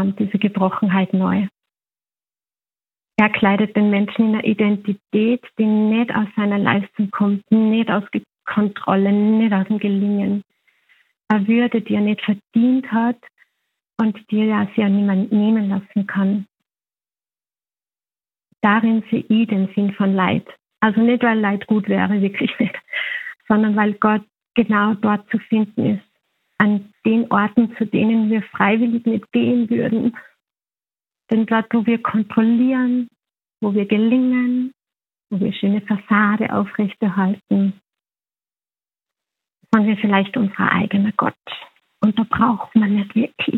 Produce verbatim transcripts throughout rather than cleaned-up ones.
formt diese Gebrochenheit neu. Er kleidet den Menschen in eine Identität, die nicht aus seiner Leistung kommt, nicht aus Kontrolle, nicht aus dem Gelingen. Eine Würde, die er nicht verdient hat und die er sich ja niemand nehmen lassen kann. Darin sehe ich den Sinn von Leid. Also nicht, weil Leid gut wäre, wirklich nicht, sondern weil Gott genau dort zu finden ist. An den Orten, zu denen wir freiwillig nicht gehen würden. Denn dort, wo wir kontrollieren, wo wir gelingen, wo wir schöne Fassade aufrechterhalten, sind wir vielleicht unser eigener Gott. Und da braucht man nicht wirklich.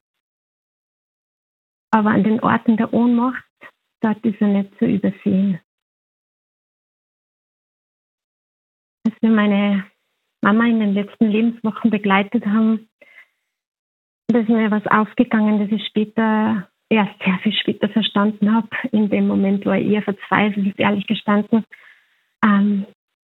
Aber an den Orten der Ohnmacht, dort ist er nicht zu übersehen. Als wir meine Mama in den letzten Lebenswochen begleitet haben, da ist mir was aufgegangen, das ich später, erst sehr viel später verstanden habe. In dem Moment war ich eher verzweifelt, ehrlich gestanden. Ähm,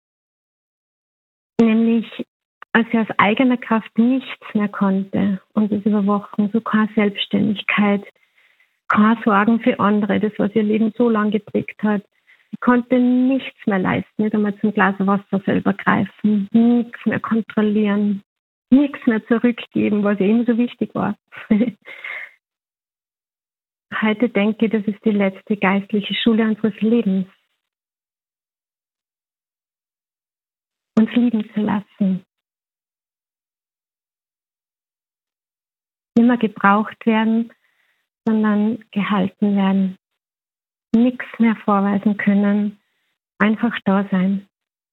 nämlich, als ich aus eigener Kraft nichts mehr konnte und das über Wochen, so keine Selbstständigkeit, keine Sorgen für andere, das, was ihr Leben so lange geprägt hat. Ich konnte nichts mehr leisten, nicht einmal zum Glas Wasser selber greifen, nichts mehr kontrollieren, nichts mehr zurückgeben, was ja immer so wichtig war. Heute denke ich, das ist die letzte geistliche Schule unseres Lebens. Uns lieben zu lassen. Nicht mehr gebraucht werden, sondern gehalten werden. Nichts mehr vorweisen können, einfach da sein.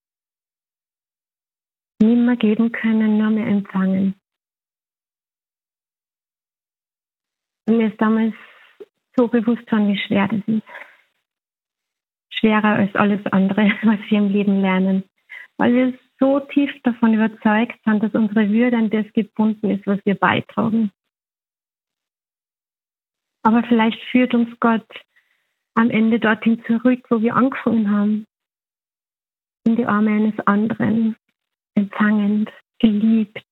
Nicht mehr geben können, nur mehr empfangen. Und mir ist damals so bewusst geworden, wie schwer das ist. Schwerer als alles andere, was wir im Leben lernen. Weil wir so tief davon überzeugt sind, dass unsere Würde an das gebunden ist, was wir beitragen. Aber vielleicht führt uns Gott am Ende dorthin zurück, wo wir angefangen haben. In die Arme eines anderen, empfangend, geliebt.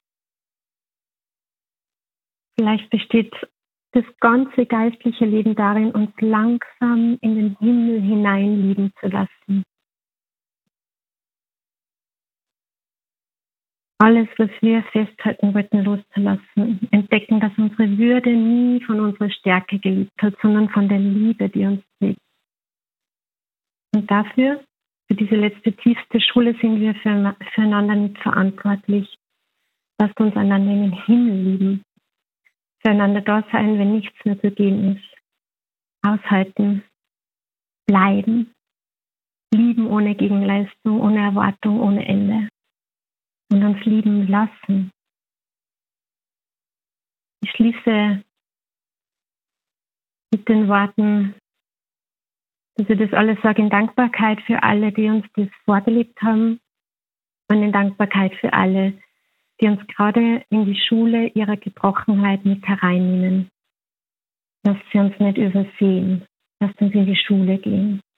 Vielleicht besteht das ganze geistliche Leben darin, uns langsam in den Himmel hinein lieben zu lassen. Alles, was wir festhalten wollten, loszulassen. Entdecken, dass unsere Würde nie von unserer Stärke geliebt hat, sondern von der Liebe, die uns trägt. Und dafür, für diese letzte tiefste Schule, sind wir für, füreinander nicht verantwortlich. Lasst uns einander in den Himmel lieben. Füreinander da sein, wenn nichts mehr zu geben ist. Aushalten. Bleiben. Lieben ohne Gegenleistung, ohne Erwartung, ohne Ende. Und uns lieben lassen. Ich schließe mit den Worten, dass ich das alles sage in Dankbarkeit für alle, die uns das vorgelebt haben und in Dankbarkeit für alle, die uns gerade in die Schule ihrer Gebrochenheit mit hereinnehmen. Lasst sie uns nicht übersehen. Lasst uns in die Schule gehen.